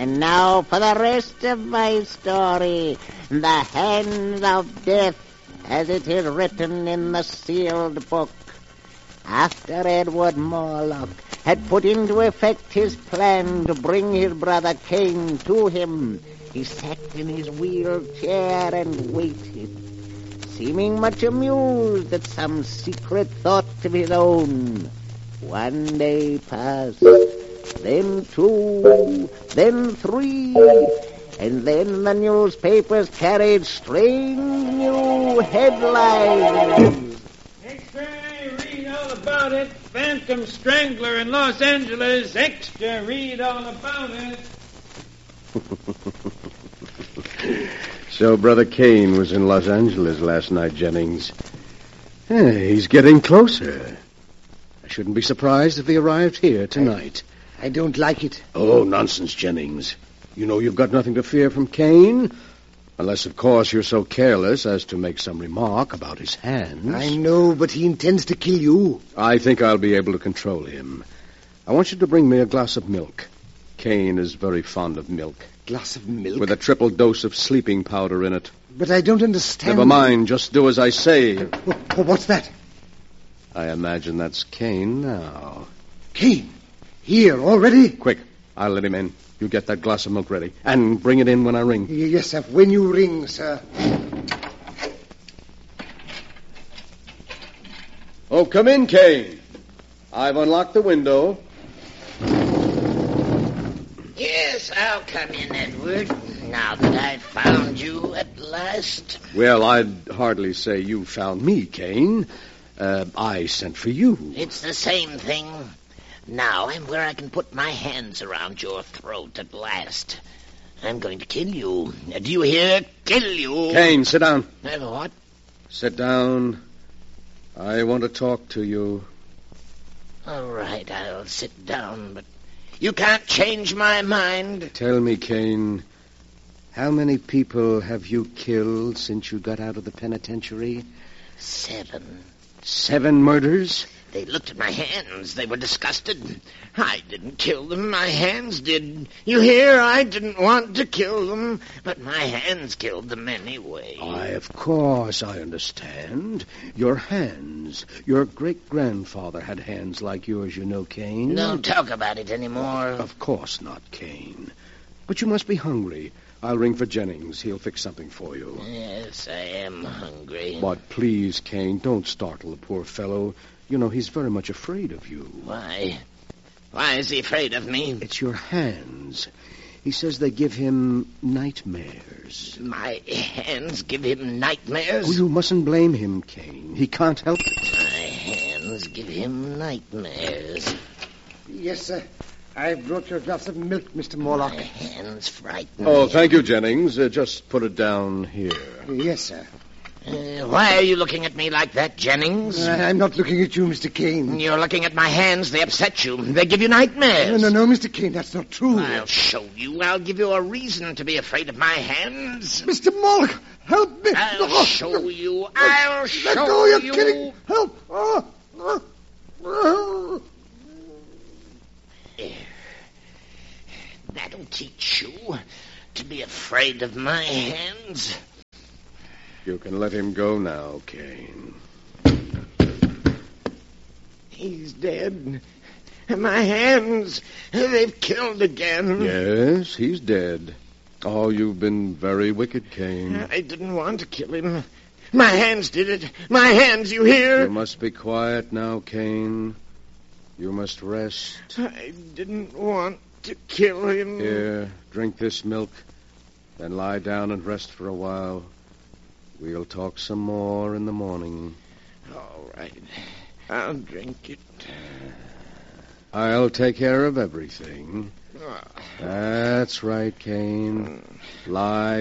And now for the rest of my story. The hand of death, as it is written in the sealed book. After Edward Morlock had put into effect his plan to bring his brother Cain to him, he sat in his wheelchair and waited, seeming much amused at some secret thought of his own. One day passed, then 2, then 3, and then the newspapers carried strange new headlines. Extra, read all about it. Phantom Strangler in Los Angeles. Extra, read all about it. So Brother Cain was in Los Angeles last night, Jennings. He's getting closer. I shouldn't be surprised if he arrived here tonight. I don't like it. Oh, nonsense, Jennings. You know you've got nothing to fear from Cain. Unless, of course, you're so careless as to make some remark about his hands. I know, but he intends to kill you. I think I'll be able to control him. I want you to bring me a glass of milk. Cain is very fond of milk. Glass of milk? With a triple dose of sleeping powder in it. But I don't understand. Never mind. Just do as I say. What's that? I imagine that's Cain now. Cain? Here, already? Quick. I'll let him in. You get that glass of milk ready. And bring it in when I ring. Yes, sir. When you ring, sir. Oh, come in, Cain. I've unlocked the window. Yes, I'll come in, Edward, now that I've found you at last. Well, I'd hardly say you found me, Cain. I sent for you. It's the same thing. Now I'm where I can put my hands around your throat at last. I'm going to kill you. Do you hear? Kill you. Cain, sit down. What? Sit down. I want to talk to you. All right, I'll sit down, but you can't change my mind. Tell me, Cain, how many people have you killed since you got out of the penitentiary? 7. 7 murders? They looked at my hands. They were disgusted. I didn't kill them. My hands did. You hear? I didn't want to kill them, but my hands killed them anyway. Why, of course, I understand. Your hands. Your great-grandfather had hands like yours, you know, Cain. Don't talk about it anymore. Of course not, Cain. But you must be hungry. I'll ring for Jennings. He'll fix something for you. Yes, I am hungry. But please, Cain, don't startle the poor fellow. You know, he's very much afraid of you. Why? Why is he afraid of me? It's your hands. He says they give him nightmares. My hands give him nightmares? Oh, you mustn't blame him, Cain. He can't help it. My hands give him nightmares. Yes, sir. I've brought you a glass of milk, Mr. Morlock. My hands frighten Oh, me. thank you, Jennings. Just put it down here. Yes, sir. Why are you looking at me like that, Jennings? I'm not looking at you, Mr. Cain. You're looking at my hands. They upset you. They give you nightmares. No, Mr. Cain, that's not true. I'll show you. I'll give you a reason to be afraid of my hands. Mr. Morlock, help me. I'll show you. I'll show Let go, you're you. kidding. Help. That'll teach you to be afraid of my hands. You can let him go now, Cain. He's dead. My hands, they've killed again. Yes, he's dead. Oh, you've been very wicked, Cain. I didn't want to kill him. My hands did it. My hands, you hear? You must be quiet now, Cain. You must rest. I didn't want to kill him. Here, drink this milk. Then lie down and rest for a while. We'll talk some more in the morning. All right. I'll drink it. I'll take care of everything. That's right, Cain. Lie